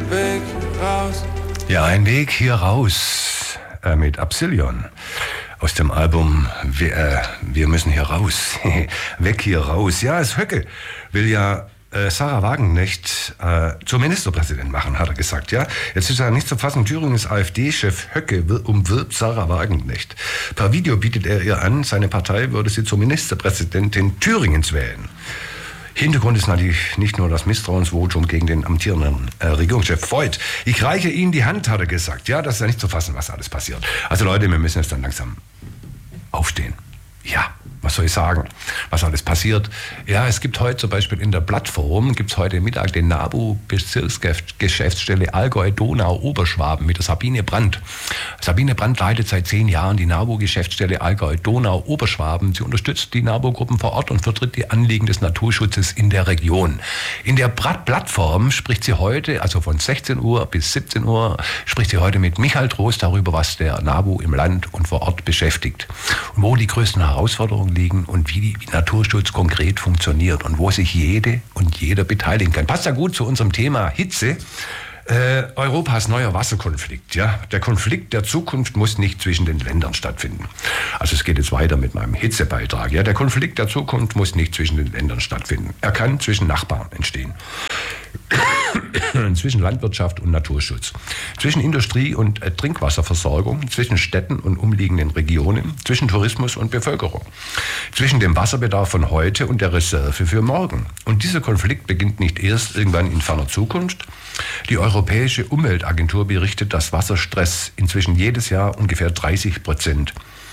Weg raus. Ja, ein Weg hier raus mit Absillion aus dem Album Wir müssen hier raus. Weg hier raus. Ja, es Höcke will ja Sarah Wagenknecht zum Ministerpräsident machen, hat er gesagt. Ja, jetzt ist ja nicht zu fassen, Thüringens AfD-Chef Höcke umwirbt Sarah Wagenknecht. Per Video bietet er ihr an, seine Partei würde sie zur Ministerpräsidentin Thüringens wählen. Hintergrund ist natürlich nicht nur das Misstrauensvotum gegen den amtierenden Regierungschef Voigt. Ich reiche Ihnen die Hand, hat er gesagt. Ja, das ist ja nicht zu fassen, was alles passiert. Also Leute, wir müssen jetzt dann langsam aufstehen. Ja, was soll ich sagen, was alles passiert? Ja, es gibt heute zum Beispiel in der Plattform, gibt es heute Mittag den NABU-Bezirksgeschäftsstelle Allgäu-Donau-Oberschwaben mit der Sabine Brandt. Sabine Brandt leitet seit 10 Jahren die NABU-Geschäftsstelle Allgäu-Donau-Oberschwaben. Sie unterstützt die NABU-Gruppen vor Ort und vertritt die Anliegen des Naturschutzes in der Region. In der Plattform spricht sie heute, also von 16 Uhr bis 17 Uhr, spricht sie heute mit Michael Trost darüber, was der NABU im Land und vor Ort beschäftigt. Und wo die größten Herausforderungen liegen und wie Naturschutz konkret funktioniert und wo sich jede und jeder beteiligen kann. Passt ja gut zu unserem Thema Hitze. Europas neuer Wasserkonflikt. Ja? Der Konflikt der Zukunft muss nicht zwischen den Ländern stattfinden. Also es geht jetzt weiter mit meinem Hitzebeitrag. Ja? Der Konflikt der Zukunft muss nicht zwischen den Ländern stattfinden. Er kann zwischen Nachbarn entstehen. Zwischen Landwirtschaft und Naturschutz. Zwischen Industrie und Trinkwasserversorgung. Zwischen Städten und umliegenden Regionen. Zwischen Tourismus und Bevölkerung. Zwischen dem Wasserbedarf von heute und der Reserve für morgen. Und dieser Konflikt beginnt nicht erst irgendwann in ferner Zukunft. Die Europäische Umweltagentur berichtet, dass Wasserstress inzwischen jedes Jahr ungefähr 30%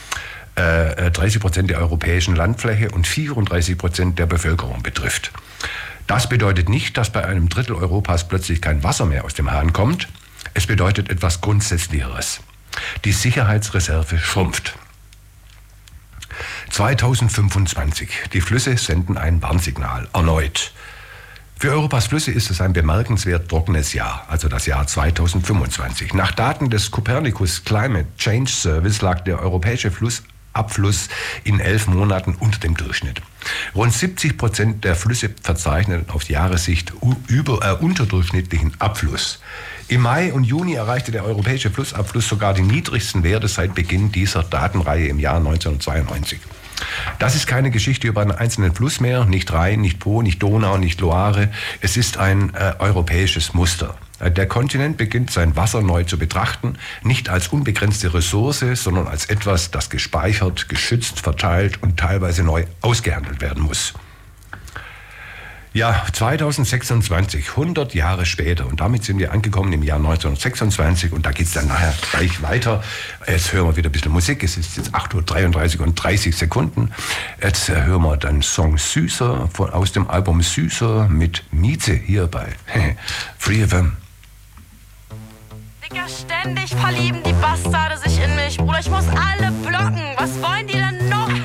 der europäischen Landfläche und 34% der Bevölkerung betrifft. Das bedeutet nicht, dass bei einem Drittel Europas plötzlich kein Wasser mehr aus dem Hahn kommt. Es bedeutet etwas Grundsätzlicheres. Die Sicherheitsreserve schrumpft. 2025. Die Flüsse senden ein Warnsignal. Erneut. Für Europas Flüsse ist es ein bemerkenswert trockenes Jahr, also das Jahr 2025. Nach Daten des Copernicus Climate Change Service lag der europäische Flussabfluss in 11 Monaten unter dem Durchschnitt. Rund 70% der Flüsse verzeichnen auf Jahressicht unterdurchschnittlichen Abfluss. Im Mai und Juni erreichte der europäische Flussabfluss sogar die niedrigsten Werte seit Beginn dieser Datenreihe im Jahr 1992. Das ist keine Geschichte über einen einzelnen Fluss mehr, nicht Rhein, nicht Po, nicht Donau, nicht Loire. Es ist ein europäisches Muster. Der Kontinent beginnt sein Wasser neu zu betrachten, nicht als unbegrenzte Ressource, sondern als etwas, das gespeichert, geschützt, verteilt und teilweise neu ausgehandelt werden muss. Ja, 2026, 100 Jahre später, und damit sind wir angekommen im Jahr 1926 und da geht es dann nachher gleich weiter. Jetzt hören wir wieder ein bisschen Musik, es ist jetzt 8:33 und 30 Sekunden. Jetzt hören wir dann Song Süßer aus dem Album Süßer mit Mieze hier bei Free FM. Digga, ständig verlieben die Bastarde sich in mich. Bruder, ich muss alle blocken. Was wollen die denn noch?